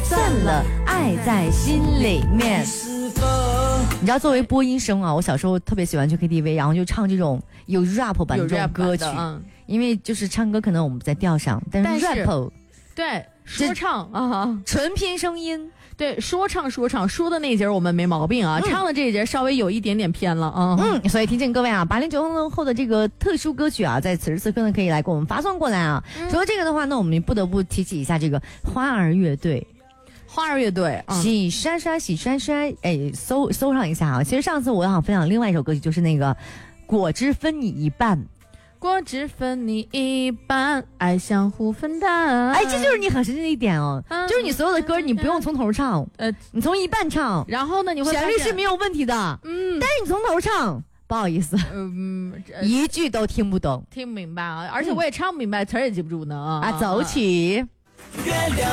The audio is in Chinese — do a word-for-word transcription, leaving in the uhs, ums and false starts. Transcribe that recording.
算了，爱在心里面。你知道，作为播音生啊，我小时候特别喜欢去 K T V， 然后就唱这种有 rap 版的这种歌曲，嗯、因为就是唱歌可能我们不在调上，但是 rap 对说唱啊， 纯拼声音。 对，说唱说唱说的那节我们没毛病啊，嗯、唱的这一节稍微有一点点偏了啊。 嗯，所以提醒各位啊，八零九零后的这个特殊歌曲啊，在此时此刻呢，可以来给我们发送过来啊。嗯、除了这个的话，那我们不得不提起一下这个花儿乐队。 花儿乐队， 嗯、洗刷刷，洗刷刷，哎，搜搜上一下啊。其实上次我想分享另外一首歌曲，就是那个《果汁分你一半》。 果汁分你一半，爱相互分担。 哎，这就是你很神奇的一点哦，嗯、就是你所有的歌你不用从头唱，呃，你从一半唱， 然后呢，你会旋律是没有问题的，嗯，但是你从头唱，不好意思，嗯，呃、一句都听不懂， 听不明白啊，而且我也唱不明白，嗯、词儿也记不住呢啊， 啊，走起。